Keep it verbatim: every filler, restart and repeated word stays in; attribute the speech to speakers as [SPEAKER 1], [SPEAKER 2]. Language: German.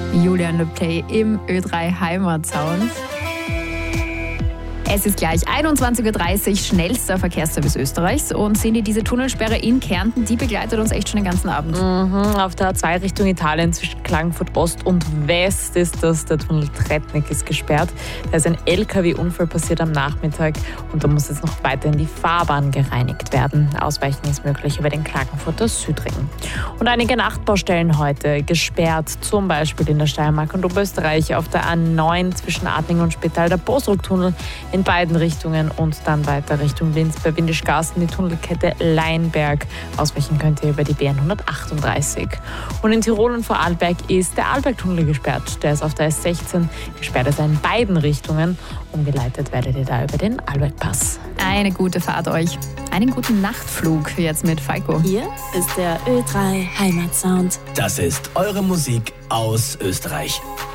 [SPEAKER 1] Julian Leptey im Ö drei Heimatsound. Es ist gleich einundzwanzig Uhr dreißig, schnellster Verkehrsservice Österreichs. Und Cindy, diese Tunnelsperre in Kärnten, die begleitet uns echt schon den ganzen Abend.
[SPEAKER 2] Mhm, auf der A zwei Richtung Italien zwischen Klagenfurt Ost und West ist das. Der Tunnel Tretnik ist gesperrt. Da ist ein L K W-Unfall passiert am Nachmittag und da muss jetzt noch weiterhin die Fahrbahn gereinigt werden. Ausweichen ist möglich über den Klagenfurter Südring. Und einige Nachtbaustellen heute gesperrt, zum Beispiel in der Steiermark und Oberösterreich auf der A neun zwischen Adling und Spital, der Bosrog-Tunnel in beiden Richtungen und dann weiter Richtung Linz bei Windischgarsten die Tunnelkette Leinberg. Ausweichen könnt ihr über die B N hundertachtunddreißig. Und in Tirol und Vorarlberg ist der Arlberg-Tunnel gesperrt. Der ist auf der S sechzehn gesperrt, ist in beiden Richtungen. Umgeleitet werdet ihr da über den Arlbergpass.
[SPEAKER 1] Eine gute Fahrt euch. Einen guten Nachtflug jetzt mit Falco.
[SPEAKER 3] Hier ist der Ö drei Heimatsound.
[SPEAKER 4] Das ist eure Musik aus Österreich.